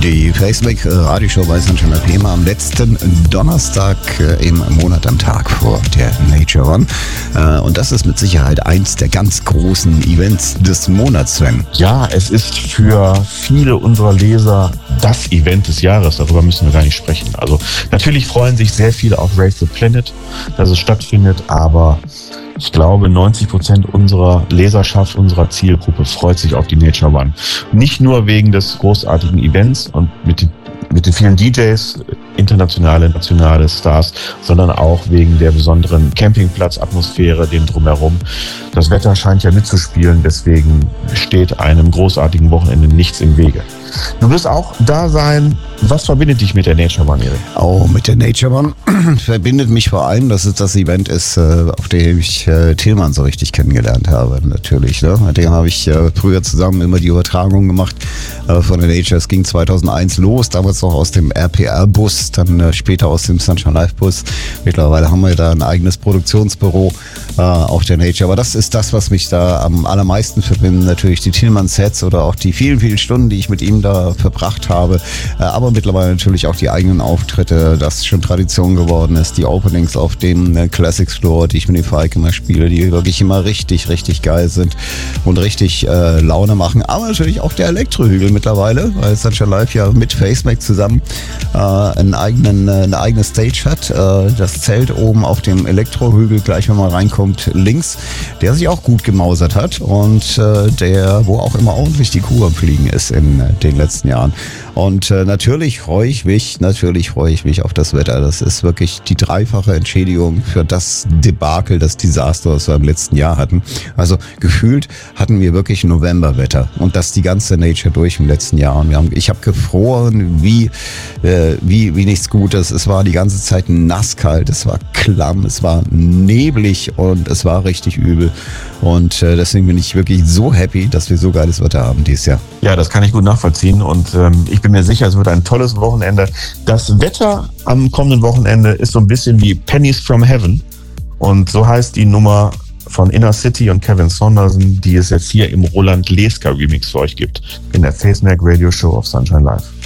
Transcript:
Die Facemac Radioshow bei Sunshine FM am letzten Donnerstag im Monat am Tag vor der Nature One. Und das ist mit Sicherheit eins der ganz großen Events des Monats, Sven. Ja, es ist für viele unserer Leser das Event des Jahres. Darüber müssen wir gar nicht sprechen. Also natürlich freuen sich sehr viele auf Race the Planet, dass es stattfindet, aber ich glaube, 90% unserer Leserschaft, unserer Zielgruppe freut sich auf die Nature One. Nicht nur wegen des großartigen Events und mit den vielen DJs, internationale, nationale Stars, sondern auch wegen der besonderen Campingplatzatmosphäre, dem Drumherum. Das Wetter scheint ja mitzuspielen, deswegen steht einem großartigen Wochenende nichts im Wege. Du wirst auch da sein. Was verbindet dich mit der Nature One, Erik? Oh, mit der Nature One verbindet mich vor allem, dass es das Event ist, auf dem ich Tillmann so richtig kennengelernt habe, natürlich. Ne? Mit dem habe ich früher zusammen immer die Übertragung gemacht von der Nature. Es ging 2001 los, damals noch aus dem RPR-Bus, dann später aus dem Sunshine Live-Bus. Mittlerweile haben wir da ein eigenes Produktionsbüro auf der Nature. Aber das ist das, was mich da am allermeisten verbindet. Natürlich die Tillmann-Sets oder auch die vielen, vielen Stunden, die ich mit ihm da verbracht habe. Aber mittlerweile natürlich auch die eigenen Auftritte, das schon Tradition geworden ist. Die Openings auf dem Classics Floor, die ich mit dem Falk immer spiele, die wirklich immer richtig, richtig geil sind und richtig Laune machen. Aber natürlich auch der Elektrohügel mittlerweile, weil Sunshine Live ja mit Facemac zusammen eine eigene Stage hat. Das Zelt oben auf dem Elektrohügel, gleich wenn man reinkommt, links, der sich auch gut gemausert hat und wo auch immer ordentlich die Kuh am Fliegen ist in den letzten Jahren. Und natürlich freue ich mich auf das Wetter. Das ist wirklich die dreifache Entschädigung für das Debakel, das Desaster, was wir im letzten Jahr hatten. Also gefühlt hatten wir wirklich Novemberwetter und das die ganze Nature durch im letzten Jahr. Und ich habe gefroren wie nichts Gutes. Es war die ganze Zeit nasskalt, es war klamm, es war neblig und es war richtig übel. Und deswegen bin ich wirklich so happy, dass wir so geiles Wetter haben dieses Jahr. Ja, das kann ich gut nachvollziehen und ich bin mir sicher, es wird ein tolles Wochenende. Das Wetter am kommenden Wochenende ist so ein bisschen wie Pennies from Heaven und so heißt die Nummer von Inner City und Kevin Saunderson, die es jetzt hier im Roland Leska Remix für euch gibt, in der Facemac Radio Show auf Sunshine Live.